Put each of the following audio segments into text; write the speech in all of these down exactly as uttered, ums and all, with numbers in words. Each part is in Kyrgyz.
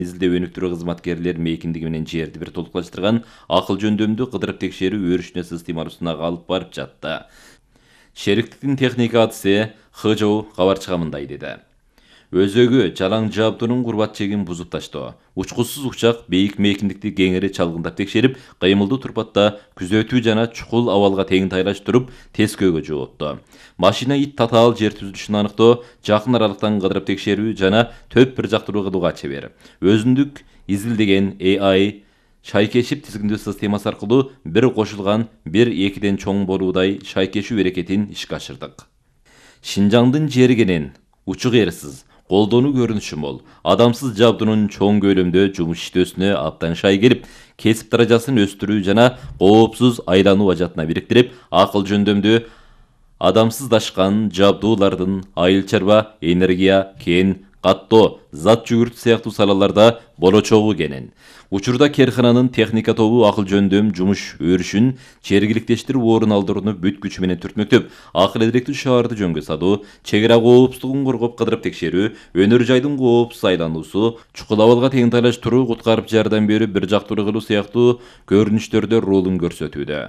изилдөө өнүктүрүү кызматкерлери мейкиндиги менен жерди бир толукташтырган акыл жөндөмдүү кыдырып текшерүү өрүшүнө системалуу сынак алып барып жатты. Шериктиктин техника атысы Хыжоу кабарчыга мындай деди. Өзөгү жалаң жабдуунун курбат чегин бузуп таштоо. Учкусуз учак бейик мейкиндикти кеңири чалгындап текшерип, кыймылдуу турпатта күзөтүү жана чукул абалга тең тайлаштырып, тескөөгө жоопту. Машина ит татаал жер түзүлүшүн аныктоо, жакын аралыктан кыдырып текшерүү жана төп бир жактыруу кылууга чебер. Өзүндүк изилдеген A I шайкешип тизгиндөө системасы аркылуу бир кошулган бир экиден чоң болуудай шайкешүү аракетин ишке ашырдык. Шинжаңдын жери кенен, учук эрсиз, колдонуу көрүнүшү мол, адамсыз жабдуунун чоң көлөмдө жумуш иштөөсүнө абдан шай келип, кесип даражасын өстүрүү жана коопсуз айлануу ажатына бириктирип, акыл жөндөмдүү адамсыздашкан жабдуулардын айыл чарба, энергия, кен, каттоо, зат жүгүртүү сыяктуу салаларда болочогу кенен. Учурда керкананын техника тобу акыл жөндөм жумуш өрүшүн жергиликтештирип орун алдырууну бүт күчү менен түртмөктөп, акыл эдиректүү шаарды жөнгө салуу, чек ара коопсуздугун коргоп кыдырып текшерүү, өнөр жайдын коопсуз айлануусу, чукул абалга тең тайлаштыруу, куткарып жардам берүү, бир жактыруу кылуу сыяктуу көрүнүштөрдө ролун көрсөтүүдө.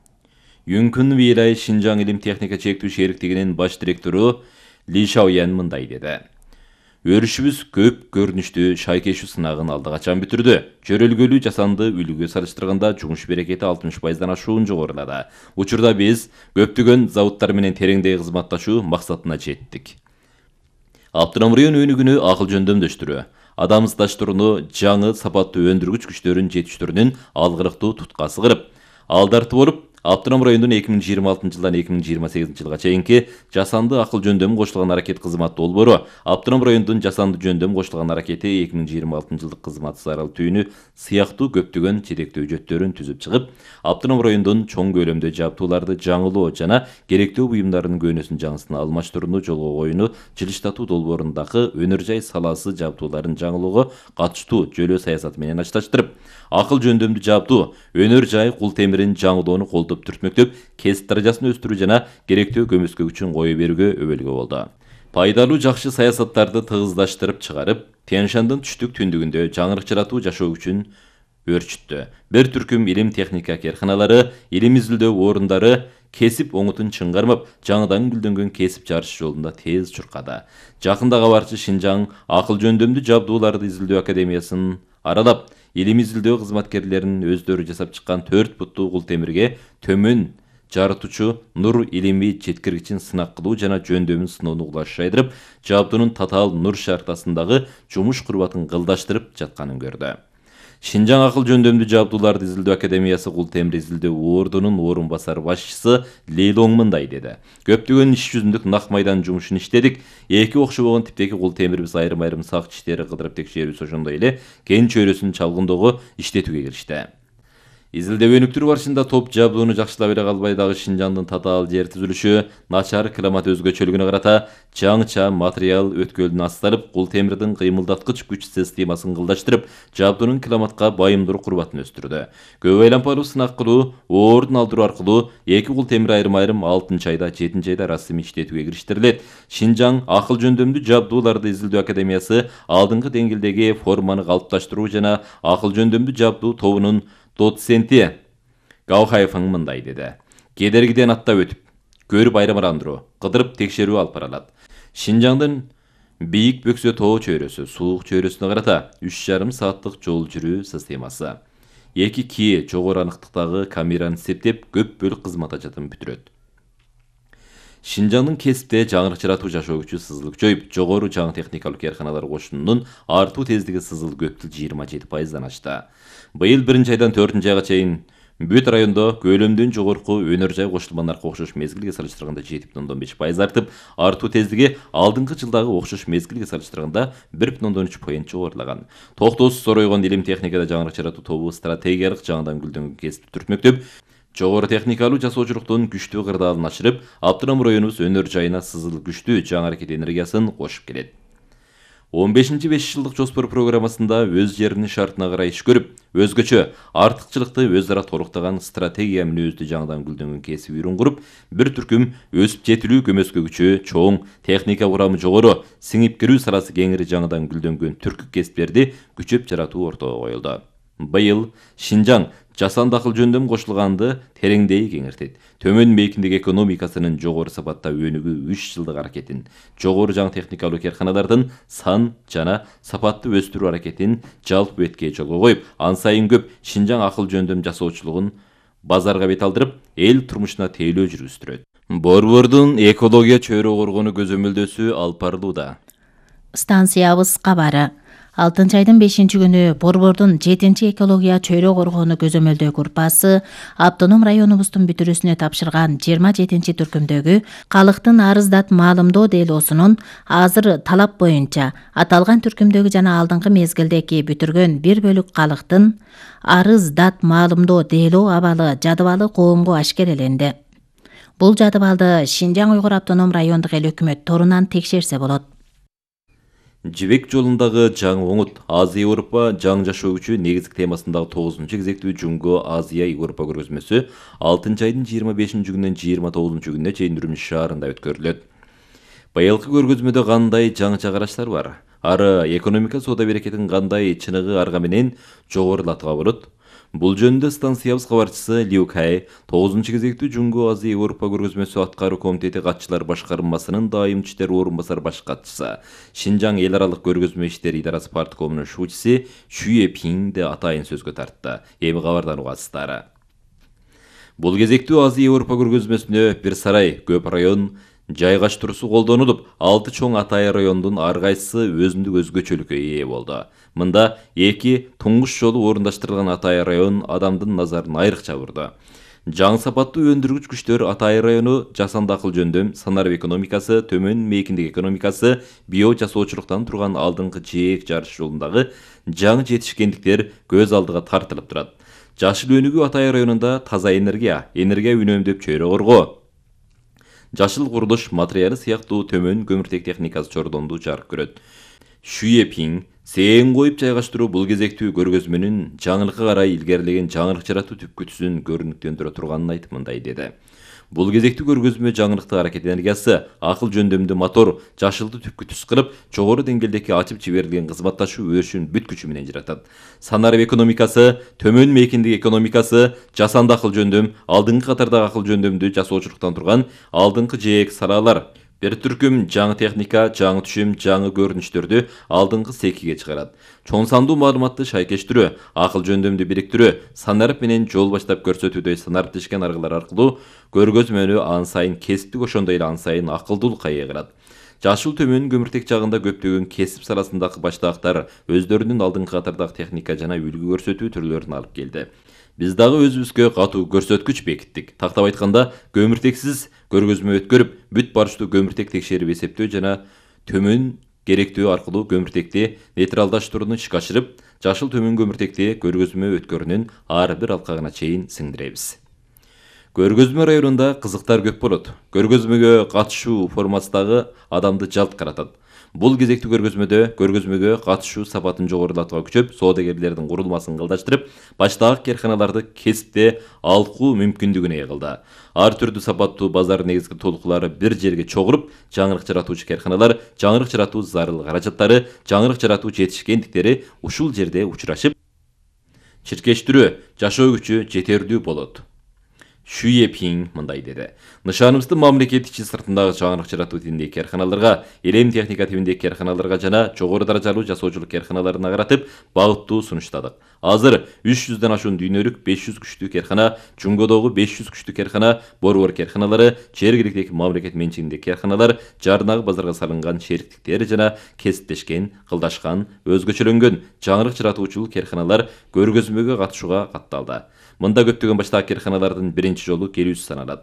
Юнкун Вилай Шинжаң илим техника чектүү шериктигинин баш директору Ли Шаоян мындай деди. Өрүшүбүз көп көрүнүштүү шайкешүү сынагын алды качан бүтүрдү. Жөрөлгөлүү жасанды үлгүгө салыштырганда жумуш берекети алтымыш пайыздан ашуун жогорулады. Учурда биз көптөгөн заводдор менен тереңдей кызматташуу максатына жеттик. Аптырам район өнүгүүнү акыл жөндөмдөштүрүү, адамсыздаштырууну жаңы сапаттуу өндүргүч күчтөрүнүн жетиштүүрүнүн алгырыктуу туткасы кырып, алдарты болуп, Аптырам районунун эки миң жыйырма алтынчы жылдан эки миң жыйырма сегизинчи жылга чейинки жасанды акыл жөндөм кошулган аракет кызмат долбоору, Аптырам районунун жасанды жөндөм кошулган аракети эки миң жыйырма алтынчы жылдык кызмат зарыл түйүнү сыяктуу көптөгөн жетектөө жөттөрүн түзүп чыгып, Аптырам районунун чоң көлөмдө жабдууларды жаңылоо жана керектүү буюмдардын көнөсүн жаңысына алмаштырууну жолго коюуну жылыштатуу долбоорундагы өнөр жай саласы жабдууларын жаңылоого катыштуу жөлөө саясаты менен ачташтырып, акыл жөндөмдүү жабдуу, өнөр жай кул темирин жаңылоону колдоп түртмөктөп, кесип даражасын өстүрүү жана керектүү көмөскө күчүн кое берүүгө өбөлгө болду. Пайдалуу жакшы саясаттарды тыгыздаштырып чыгарып, Тянь-Шандын түштүк түндүгүндө жаңырык жаратуу жашоо күчүн өрчүттү. Бир түркүм илим техника керканалары, илим изилдөө орундары кесип оңутун чыңгармап, жаңыдан гүлдөнгөн кесип жарыш жолунда тез чуркады. Жакында кабарчы Шинжаң акыл жөндөмдүү жабдууларды изилдөө академиясын аралап, илим изилдөө кызматкерлеринин өздөрү жасап чыккан төрт буттуу кул темирге төмөн жарытуучу нур илими жеткиргичин сынак кылуу жана жөндөмүн сыноону улаш жайдырып, жабдуунун татаал нур шартасындагы жумуш курбатын кылдаштырып жатканын көрдү. Шинжаң акыл жөндөмдүү жабдууларды изилдөө академиясы кул темир изилдөө ордунун орун басар башчысы Ли Лоң мындай деди. Көптөгөн иш жүзүндүк нак майдан жумушун иштедик. Эки окшобогон типтеги кул темирибиз айрым-айрым сак иштери кыдырып текшерүүсү ошондой эле кен чөйрөсүн чалгындоого иштетүүгө киришти. Изилдөө өнүктүрүү барышында топ жабдууну жакшылап эле калбай дагы Шинжаңдын татаал жер түзүлүшү, начар климат өзгөчөлүгүнө карата жаңыча материал өткөлүнө асталып, кул темирдин кыймылдаткыч күч системасын кылдаштырып, жабдуунун климатка байымдуу курбатын өстүрдү. Көп айлампалуу сынак кылуу, ордун алдыруу аркылуу эки кул темир айрым-айрым алтынчы айда, жетинчи айда расмий иштетүүгө кириштирилет. Шинжаң акыл жөндөмдүү жабдууларды изилдөө академиясы алдыңкы деңгээлдеги форманы калыпташтыруу жана акыл жөндөмдүү жабдуу тобунун доценти Гао Хайфың мындай деди. Кедергиден аттап өтүп, көрүп айрымдандыруу, кыдырып текшерүү алып барылат. Шинжаңдын бийик бөксө тоо чөйрөсү, суук чөйрөсүнө карата үч жарым сааттык жол жүрүү системасы. эки ки жогору аныктыктагы камераны септеп, көп бөлүк кызмат ажатын бүтүрөт. Шинжаңдын кесипте жаңырык жаратуу жашоо күчү сызыл күчөйүп, жогору жаңы техникалык керканалар кошунунун артуу тездиги сызыл көптүл жыйырма жети пайыздан ашты. Быйыл биринчи айдан төртүнчү айга чейин бүт райондо көлөмдөн жогорку өнөр жай кошулмаларга окшош мезгилге салыштырганда жети бүтүн ондон беш пайыз артып, артуу тездиги алдыңкы жылдагы окшош мезгилге салыштырганда бир бүтүн ондон үч поинт жогорулаган. Токтоосуз соройгон илим техникада жаңырык жаратуу тобу стратегиялык жаңыдан гүлдөнгөн кесипти түртмөктөп, жогору техникалуу жасоочулуктун күчтүү кырдаалын ашырып, Аптырам районубуз өнөр жайына сызыл күчтүү жаңы аракет энергиясын кошуп келет. он бешинчи беш жылдык жоспор программасында өз жеринин шартына карай иш көрүп, өзгөчө артыкчылыкты өз ара толуктаган стратегия мүнөздүү жаңыдан гүлдөнгөн кесип үйрүн куруп, бир түркүм өсүп жетилүү көмөскө күчү чоң, техника курамы жогору, сиңип кирүү саласы кеңири жаңыдан гүлдөнгөн түркү кесиптерди күчөп жаратуу ортого коюлду. Быйыл Шинжаң жасанды акыл жөндөм кошулганды тереңдей кеңиртет. Төмөн мейкиндик экономикасынын жогору сапатта өнүгүү үч жылдык аракетин, жогору жаңы техникалуу карканалардын сан жана сапатты өстүрүү аракетин жалпы бетке жолго коюп, ан сайын көп Шинжаң акыл жөндөм жасоочулугун базарга бет алдырып, эл турмушуна тейлөө жүргүздүрөт. Борбордун экология чөйрө коргонуу көзөмөлдөсү алып барылууда. Станциябыз кабары. алтынчы айдын бешинчи күнү Борбордун жетинчи экология чөйрө коргоону көзөмөлдөө группасы автоном районубуздун бүтүрүүсүнө тапшырган жыйырма жетинчи түркүмдөгү калктын арыздат маалымдоо делоосунун азыр талап боюнча аталган түркүмдөгү жана алдыңкы мезгилдеги бүтүргөн бир бөлүк калктын арыздат маалымдоо делоо абалы жадыбалы коомго ашкереленди. Бул жадыбалды Шинжаң Уйгур автоном райондук эл өкмөт торунан текшерсе болот. Жибек жолундагы жаңы оңут Азия Европа жаңы жашоо күчү негизги темасындагы тогузунчу кезектүү Жунго Азия Европа көргөзмөсү алтынчы айдын жыйырма бешинчи күнүнөн жыйырма тогузунчу күнүнө чейин Үрүмчү шаарында өткөрүлөт. Быйылкы көргөзмөдө кандай жаңыча караштар бар? Ары экономика соода берекетин кандай чыныгы арга менен жогорулатууга болот? Бул жөнүндө станциябыз кабарчысы Лиу Кай тогузунчу кезектүү Жунго Азия Европа көргөзмөсү аткаруу комитети катчылар башкармасынын дайым иштер орун басар баш катчысы, Шинжаң эл аралык көргөзмө иштери идарасы парткомунун шуучуси Шуе Пиңди атайын сөзгө тартты. Эми кабардан угасыздар. Бул кезектүү Азия Европа көргөзмөсүнө бир сарай, көп район жайгаштыруусу колдонулуп, алты чоң атайын райондун ар кайсысы өзүндүк өзгөчөлүккө ээ болду. Мында эки туңгуч жолу орундаштырылган атайын район адамдын назарын айрыкча бурду. Жаңы сапаттуу өндүргүч күчтөр атайын району жасанды акыл жөндөм, санарып экономикасы, төмөн мейкиндик экономикасы, био жасоочулуктан турган алдыңкы жээк жарыш жолундагы жаңы жетишкендиктер көз алдыга тартылып турат. Жашыл өнүгүү атайын районунда таза энергия, энергия үнөмдөп чөйрө коргоо, жашыл курулуш материалы сыяктуу төмөн көмүртек техникасы чордондуу жарык көрөт. Шуе Пиң сең коюп жайгаштыруу бул кезектүү көргөзмөнүн жаңылыкка карай илгерилеген жаңылык жаратуу түпкүтүсүн көрүнүктөндүрө турганын айтып мындай деди. Бул кезектүү көргөзмө жаңылыктык аракет энергиясы, акыл жөндөмдүү мотор, жашылды түпкүтүс кылып, жогору деңгээлдеги ачып жиберилген кызматташуу өрүшүн бүт күчү менен жаратат. Санарып экономикасы, төмөн мейкиндик экономикасы, жасанды акыл жөндөм, алдыңкы катардагы акыл жөндөмдү жасоочулуктан турган алдыңкы жээк салалар, бир түркүм жаңы техника, жаңы түшүм, жаңы көрүнүштөрдү алдыңкы секиге чыгарат. Чоң сандуу маалыматты шайкештирүү, акыл жөндөмдү бириктирүү, санарып менен жол баштап көрсөтүүдө санариптешкен аргалар аркылуу көргөзмөнү ан сайын кесиптик ошондой эле ан сайын акылдуулукка ээ кылат. Жашыл төмөн көмүртек жагында көптөгөн кесип саласындагы баштаактар өздөрүнүн алдыңкы катардагы техника жана үлгү көрсөтүү түрлөрүн алып келди. Биз дагы өзүбүзгө катуу көрсөткүч бекиттик. Тактап айтканда, көмүртексиз көргөзмө өткөрүп, бүт барыштуу көмүртек текшерип эсептөө жана төмөн керектөө аркылуу көмүртекти нейтралдаштырууну ишке ашырып, жашыл төмөн көмүртекти көргөзмө өткөрүүнүн ар бир алкагына чейин сиңдиребиз. Көргөзмө районунда кызыктар көп болот. Көргөзмөгө катышуу форматындагы адамды жалт каратат. Бул кезектүү көргөзмөдө көргөзмөгө катышуу сапатын жогорулатууга күчөп, соодагерлердин курулмасын кылдаштырып, баштагы карканаларды кесипте алкуу мүмкүндүгүнө ээ кылды. Ар түрдүү сапаттуу базар негизги толкулары бир жерге чогуруп, жаңылык жаратуучу карканалар, жаңылык жаратуу зарыл каражаттары, жаңылык жаратуу жетишкендиктери ушул жерде учурашып, чиркештирүү, жашоо күчү жетердүү болот. Шуе Пиң мындай деди. Нышаныбызды мамлекет ичи сыртындагы жаңылык жаратуу тибиндеги карканаларга, элем техника тибиндеги карканаларга жана жогору даражалуу жасоочулук карканаларына каратып, багыттуу сунуштадык. Азыр үч жүздөн ашуун дүйнөлүк беш жүз күчтүү каркана, Жунгодогу беш жүз күчтүү каркана, борбор карканалары, жергиликтеги мамлекет менчигиндеги карканалар, жарнагы базарга салынган шериктиктер жана кесиптешкен, кылдашкан, өзгөчөлөнгөн жаңылык жаратуучулук карканалар көргөзмөгө катышууга катталды. Мында көптөгөн баштагы карканалардын биринчи жолу келүүсү саналат.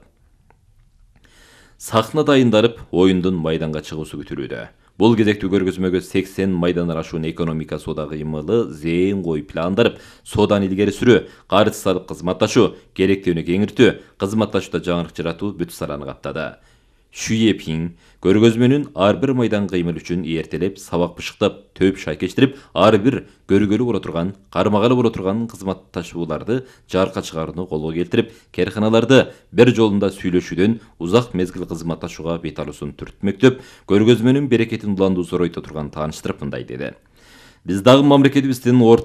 Сахна дайындарып, оюндун майданга чыгуусу күтүлүүдө. Бул кезектүү көргөзмөгө сексен майдандан ашуун экономика соода кыймылы зээн коюп пландарып, сооданы илгери сүрүү, карыз салып кызматташуу, керектүүнү кеңиртүү, кызматташууда жаңылык жаратуу бүт саланы каптады. Шүйепин көргөзмөнүн ар бир майдан кыймыл үчүн эртелеп сабак бышыктап төп шайкештирип ар бир көргөлү боло турган кармагалы боло турган кызматташууларды жаркка чыгарууну колго келтирип кээрханаларды бир жолунда сүйлөшүүдөн узак мезгил кызматташууга бет алуусун түртмөктөп көргөзмөнүн берекетин уландуу зоройто турган тааныштырып мындай деди. Биз дагы мамлекетибиздин орто